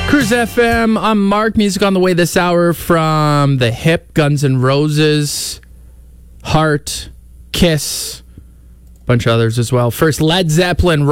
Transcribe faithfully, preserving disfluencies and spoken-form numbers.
Cruise F M, I'm Mark. Music on the way this hour from The Hip, Guns N' Roses, Heart, Kiss, a bunch of others as well. First, Led Zeppelin,